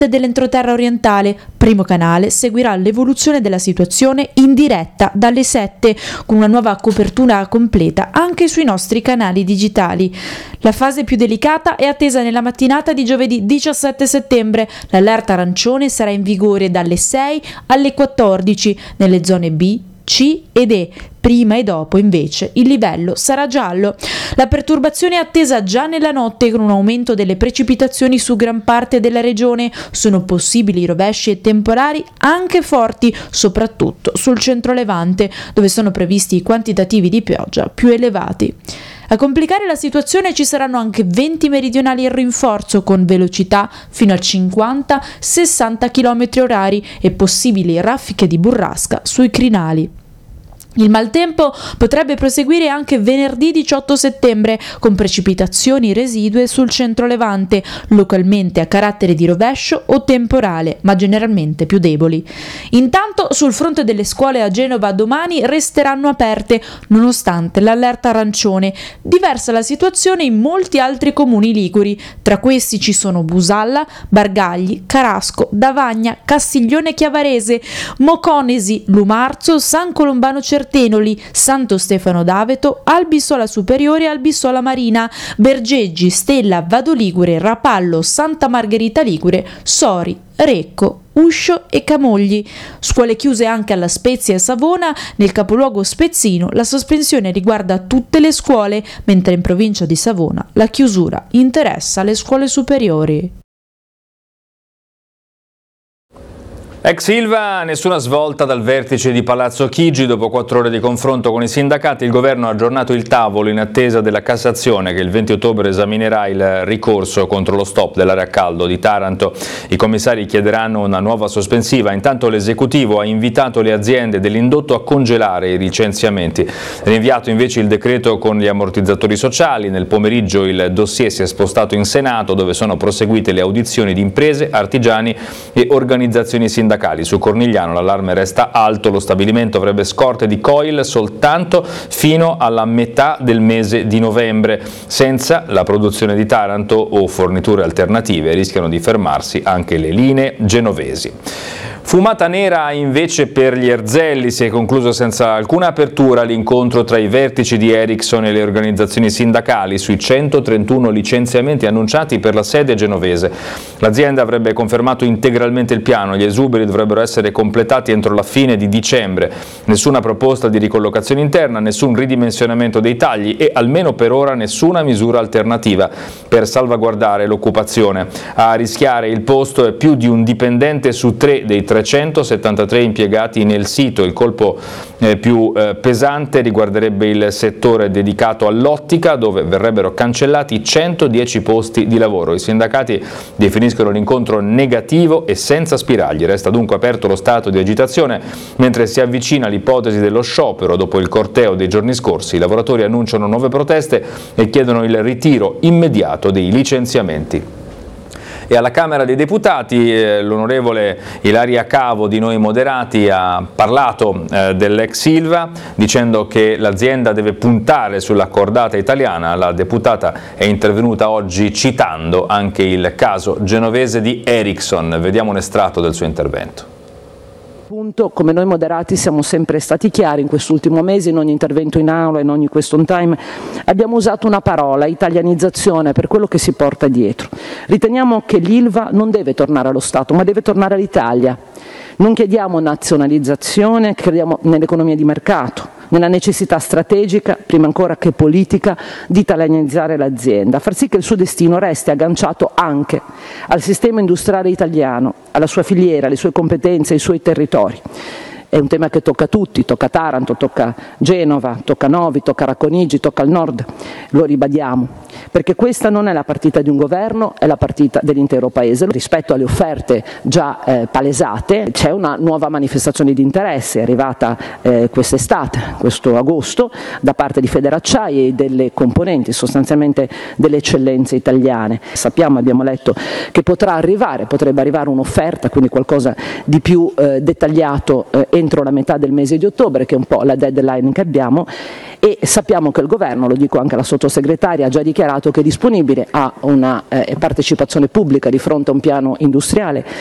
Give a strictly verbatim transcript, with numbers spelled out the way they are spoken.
dell'entroterra orientale. Primo Canale seguirà l'evoluzione della situazione in diretta dalle sette con una nuova copertura completa anche sui nostri canali digitali. La fase più delicata è attesa nella mattinata di giovedì diciassette settembre. L'allerta arancione sarà in vigore dalle sei alle quattordici nelle zone B, C ed E. Prima e dopo invece il livello sarà giallo. La perturbazione è attesa già nella notte con un aumento delle precipitazioni su gran parte della regione. Sono possibili rovesci e temporali anche forti, soprattutto sul centro-levante, dove sono previsti i quantitativi di pioggia più elevati. A complicare la situazione ci saranno anche venti meridionali in rinforzo con velocità fino a cinquanta sessanta chilometri orari e possibili raffiche di burrasca sui crinali. Il maltempo potrebbe proseguire anche venerdì diciotto settembre con precipitazioni residue sul centro-levante, localmente a carattere di rovescio o temporale, ma generalmente più deboli. Intanto sul fronte delle scuole a Genova domani resteranno aperte nonostante l'allerta arancione. Diversa la situazione in molti altri comuni liguri, tra questi ci sono Busalla, Bargagli, Carasco, Davagna, Castiglione Chiavarese, Moconesi, Lumarzo, San Colombano Cervino, Tenoli, Santo Stefano d'Aveto, Albisola Superiore e Albisola Marina, Bergeggi, Stella, Vado Ligure, Rapallo, Santa Margherita Ligure, Sori, Recco, Uscio e Camogli. Scuole chiuse anche alla Spezia e Savona. Nel capoluogo spezzino la sospensione riguarda tutte le scuole, mentre in provincia di Savona la chiusura interessa le scuole superiori. Ex Ilva, nessuna svolta dal vertice di Palazzo Chigi. Dopo quattro ore di confronto con i sindacati, il governo ha aggiornato il tavolo in attesa della Cassazione che il venti ottobre esaminerà il ricorso contro lo stop dell'area a caldo di Taranto. I commissari chiederanno una nuova sospensiva. Intanto l'esecutivo ha invitato le aziende dell'indotto a congelare i licenziamenti. Rinviato invece il decreto con gli ammortizzatori sociali. Nel pomeriggio il dossier si è spostato in Senato, dove sono proseguite le audizioni di imprese, artigiani e organizzazioni sindacali. Su Cornigliano l'allarme resta alto, lo stabilimento avrebbe scorte di coil soltanto fino alla metà del mese di novembre. Senza la produzione di Taranto o forniture alternative rischiano di fermarsi anche le linee genovesi. Fumata nera invece per gli Erzelli. Si è concluso senza alcuna apertura l'incontro tra i vertici di Ericsson e le organizzazioni sindacali sui centotrentuno licenziamenti annunciati per la sede genovese. L'azienda avrebbe confermato integralmente il piano, gli esuberi dovrebbero essere completati entro la fine di dicembre. Nessuna proposta di ricollocazione interna, nessun ridimensionamento dei tagli e almeno per ora nessuna misura alternativa per salvaguardare l'occupazione. A rischiare il posto è più di un dipendente su tre dei trecentosettantatré impiegati nel sito. Il colpo eh, più eh, pesante riguarderebbe il settore dedicato all'ottica, dove verrebbero cancellati centodieci posti di lavoro. I sindacati definiscono l'incontro negativo e senza spiragli. Resta dunque aperto lo stato di agitazione mentre si avvicina l'ipotesi dello sciopero. Dopo il corteo dei giorni scorsi, i lavoratori annunciano nuove proteste e chiedono il ritiro immediato dei licenziamenti. E alla Camera dei Deputati eh, l'onorevole Ilaria Cavo di Noi Moderati ha parlato eh, dell'ex Ilva dicendo che l'azienda deve puntare sulla cordata italiana. La deputata è intervenuta oggi citando anche il caso genovese di Ericsson. Vediamo un estratto del suo intervento. Come Noi Moderati siamo sempre stati chiari in quest'ultimo mese, in ogni intervento in aula, in ogni question time, abbiamo usato una parola, italianizzazione, per quello che si porta dietro. Riteniamo che l'Ilva non deve tornare allo Stato, ma deve tornare all'Italia. Non chiediamo nazionalizzazione, crediamo nell'economia di mercato, nella necessità strategica, prima ancora che politica, di italianizzare l'azienda, far sì che il suo destino resti agganciato anche al sistema industriale italiano, alla sua filiera, alle sue competenze, ai suoi territori. È un tema che tocca a tutti, tocca Taranto, tocca Genova, tocca Novi, tocca Racconigi, tocca il nord, lo ribadiamo, perché questa non è la partita di un governo, è la partita dell'intero Paese. Rispetto alle offerte già eh, palesate c'è una nuova manifestazione di interesse, è arrivata eh, quest'estate, questo agosto, da parte di Federacciai e delle componenti sostanzialmente delle eccellenze italiane. Sappiamo, abbiamo letto, che potrà arrivare, potrebbe arrivare un'offerta, quindi qualcosa di più eh, dettagliato eh, e entro la metà del mese di ottobre, che è un po' la deadline che abbiamo, e sappiamo che il governo, lo dico anche alla sottosegretaria, ha già dichiarato che è disponibile a una eh, partecipazione pubblica di fronte a un piano industriale